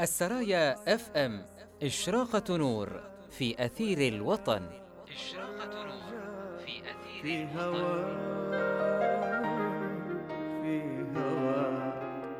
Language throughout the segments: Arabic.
السرايا اف ام، إشراقة نور في أثير الوطن. إشراقة نور في أثير في الوطن. هوا.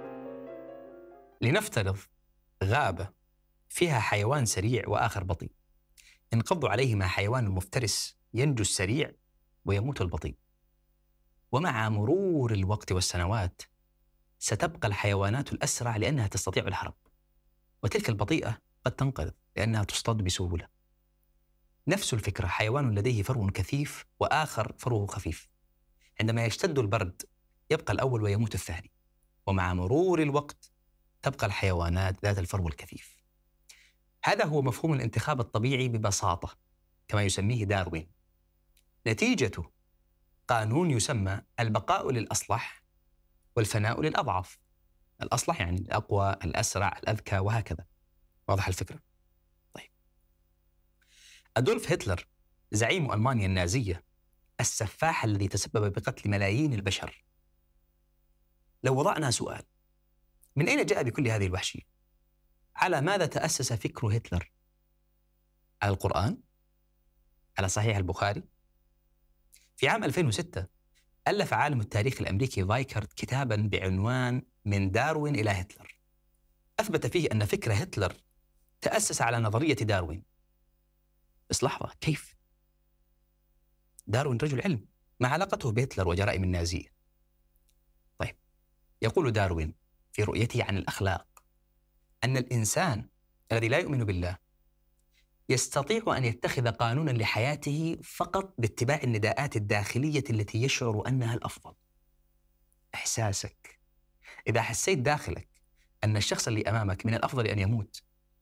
لنفترض غابة فيها حيوان سريع وآخر بطيء، انقضوا عليهما حيوان مفترس ينجو السريع ويموت البطيء. ومع مرور الوقت والسنوات ستبقى الحيوانات الأسرع لأنها تستطيع الهرب، وتلك البطيئة قد تنقذ لأنها تصطاد بسهولة. نفس الفكرة، حيوان لديه فرو كثيف وآخر فروه خفيف، عندما يشتد البرد يبقى الأول ويموت الثاني، ومع مرور الوقت تبقى الحيوانات ذات الفرو الكثيف. هذا هو مفهوم الانتخاب الطبيعي ببساطة، كما يسميه داروين. نتيجته قانون يسمى البقاء للأصلح والفناء للأضعف. الأصلح يعني الأقوى، الأسرع، الأذكى، وهكذا. واضح الفكرة؟ طيب، أدولف هتلر زعيم ألمانيا النازية، السفاح الذي تسبب بقتل ملايين البشر، لو وضعنا سؤال: من أين جاء بكل هذه الوحشية؟ على ماذا تأسس فكر هتلر؟ على القرآن؟ على صحيح البخاري؟ في عام 2006 ألف عالم التاريخ الأمريكي فايكارد كتاباً بعنوان من داروين إلى هتلر، أثبت فيه أن فكر هتلر تأسس على نظرية داروين. بس لحظة، كيف؟ داروين رجل علم، ما علاقته بهتلر وجرائم النازية؟ طيب، يقول داروين في رؤيته عن الأخلاق أن الإنسان الذي لا يؤمن بالله يستطيع أن يتخذ قانوناً لحياته فقط باتباع النداءات الداخلية التي يشعر أنها الأفضل. إحساسك، إذا حسيت داخلك أن الشخص اللي أمامك من الأفضل أن يموت،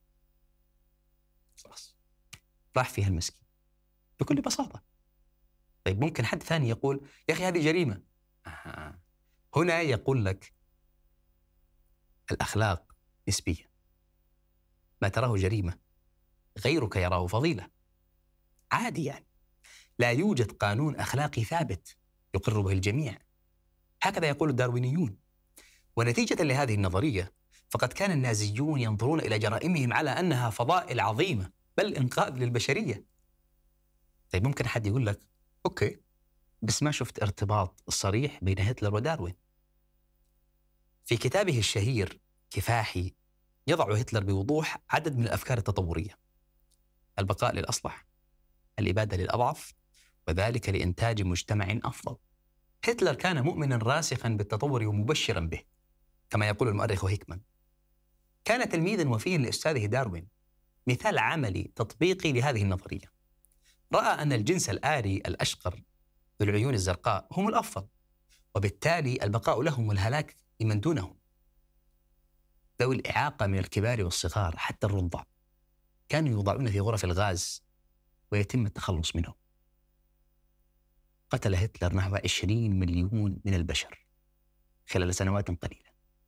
خلاص راح فيها المسكين بكل بساطة. طيب، ممكن حد ثاني يقول يا أخي هذه جريمة. هنا يقول لك الأخلاق نسبية، ما تراه جريمة غيرك يراه فضيلة، عادي يعني. لا يوجد قانون أخلاقي ثابت يقر به الجميع، هكذا يقول الداروينيون. ونتيجة لهذه النظرية فقد كان النازيون ينظرون إلى جرائمهم على أنها فضائل عظيمة، بل إنقاذ للبشرية. طيب، ممكن حد يقول لك أوكي، بس ما شفت ارتباط صريح بين هتلر وداروين. في كتابه الشهير كفاحي يضع هتلر بوضوح عدد من الأفكار التطورية: البقاء للأصلح، الإبادة للأضعف، وذلك لإنتاج مجتمع أفضل. هتلر كان مؤمنا راسخا بالتطور ومبشرا به، كما يقول المؤرخ هيكمان. كان تلميذا وفيا لأستاذه داروين، مثال عملي تطبيقي لهذه النظرية. رأى أن الجنس الآري الأشقر ذو العيون الزرقاء هم الأفضل، وبالتالي البقاء لهم والهلاك لمن دونهم. ذوي الإعاقة من الكبار والصغار حتى الرضع كانوا يوضعون في غرف الغاز ويتم التخلص منهم. قتل هتلر نحو 20 مليون من البشر خلال سنوات قليلة.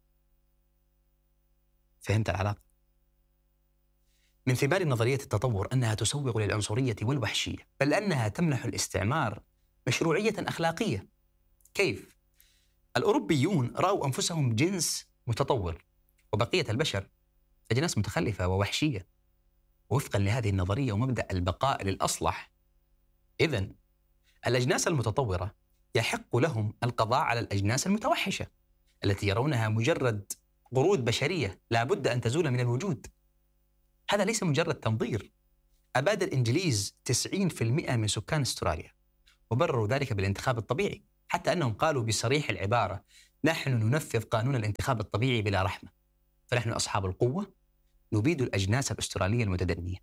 فهمت العلاقة؟ من ثمار نظرية التطور أنها تسوغ للعنصرية والوحشية، بل أنها تمنح الاستعمار مشروعية أخلاقية. كيف؟ الأوروبيون رأوا أنفسهم جنس متطور، وبقية البشر أجناس متخلفة ووحشية، وفقا لهذه النظرية ومبدأ البقاء للأصلح. إذن الأجناس المتطورة يحق لهم القضاء على الأجناس المتوحشة التي يرونها مجرد قرود بشرية لا بد أن تزول من الوجود. هذا ليس مجرد تنظير. أباد الإنجليز 90% من سكان أستراليا، وبرروا ذلك بالانتخاب الطبيعي، حتى أنهم قالوا بصريح العبارة: نحن ننفذ قانون الانتخاب الطبيعي بلا رحمة، فنحن أصحاب القوة نبيد الأجناس الأسترالية المتدنية.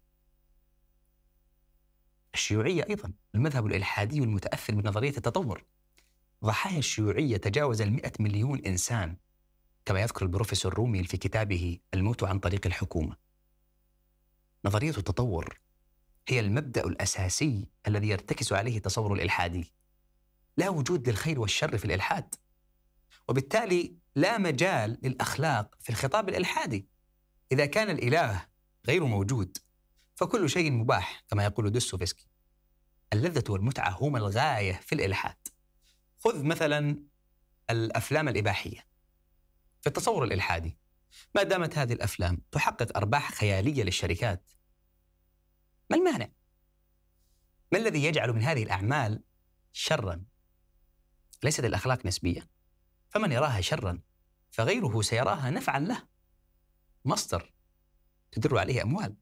الشيوعية أيضا المذهب الإلحادي المتأثر بنظرية التطور. ضحايا الشيوعية تجاوز 100 مليون إنسان، كما يذكر البروفيسور روميل في كتابه الموت عن طريق الحكومة. نظرية التطور هي المبدأ الأساسي الذي يرتكز عليه التصور الإلحادي. لا وجود للخير والشر في الإلحاد، وبالتالي لا مجال للأخلاق في الخطاب الإلحادي. إذا كان الإله غير موجود فكل شيء مباح، كما يقول دوستويفسكي. اللذة والمتعة هما الغاية في الإلحاد. خذ مثلا الأفلام الإباحية. في التصور الإلحادي ما دامت هذه الأفلام تحقق أرباح خيالية للشركات، ما المانع؟ ما الذي يجعل من هذه الأعمال شراً؟ ليست الأخلاق نسبية، فمن يراها شراً فغيره سيراها نفعاً له، مصدر تدر عليه أموال.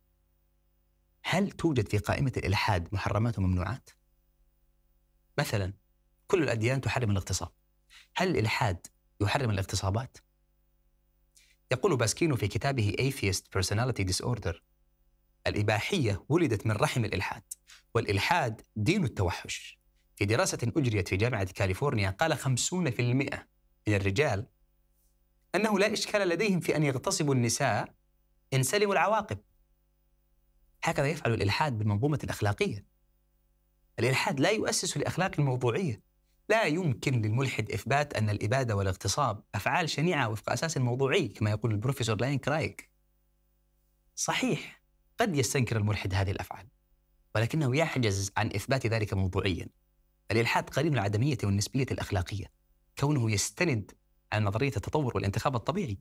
هل توجد في قائمة الإلحاد محرمات وممنوعات؟ مثلاً كل الأديان تحرم الاغتصاب، هل الإلحاد يحرم الاغتصابات؟ يقول باسكينو في كتابه Atheist Personality Disorder: الإباحية ولدت من رحم الإلحاد، والإلحاد دين التوحش. في دراسة أجريت في جامعة كاليفورنيا قال 50% من الرجال أنه لا إشكال لديهم في أن يغتصبوا النساء إن سلموا العواقب. هكذا يفعل الإلحاد بالمنظومة الأخلاقية. الإلحاد لا يؤسس لأخلاق الموضوعية. لا يمكن للملحد إثبات أن الإبادة والاغتصاب أفعال شنيعة وفق أساس موضوعي كما يقول البروفيسور لاين كرايك. صحيح قد يستنكر الملحد هذه الأفعال، ولكنه يحجز عن إثبات ذلك موضوعيا. الإلحاد قريب من العدمية والنسبية الأخلاقية، كونه يستند على نظرية التطور والانتخاب الطبيعي.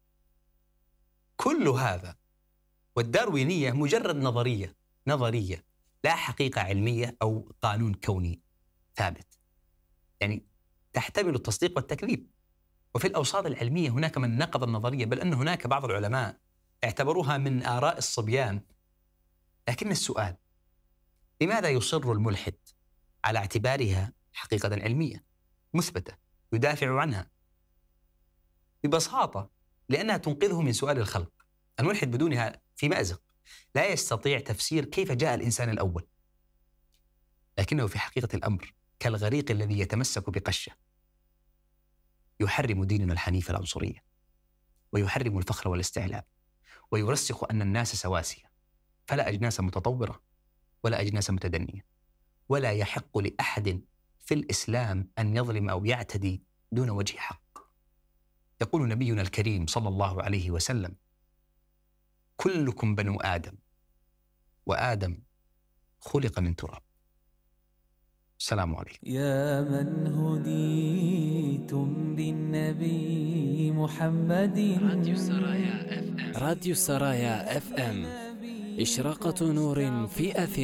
كل هذا والداروينية مجرد نظرية لا حقيقة علمية أو قانون كوني ثابت، يعني تحتمل التصديق والتكذيب. وفي الأوساط العلمية هناك من نقض النظرية، بل أن هناك بعض العلماء اعتبروها من آراء الصبيان. لكن السؤال: لماذا يصر الملحد على اعتبارها حقيقة علمية مثبتة يدافع عنها؟ ببساطة لأنها تنقذه من سؤال الخلق. الملحد بدونها في مأزق، لا يستطيع تفسير كيف جاء الإنسان الأول، لكنه في حقيقة الأمر كالغريق الذي يتمسك بقشة. يحرم ديننا الحنيف العنصرية، ويحرم الفخر والاستعلاء، ويرسخ أن الناس سواسية، فلا أجناس متطورة ولا أجناس متدنية، ولا يحق لأحد في الإسلام أن يظلم أو يعتدي دون وجه حق. يقول نبينا الكريم صلى الله عليه وسلم: كلكم بنو آدم، وآدم خلق من تراب. السلام عليكم. يا من هديتم بالنبي محمد. راديو سرايا اف ام، إشراقة نور في أثير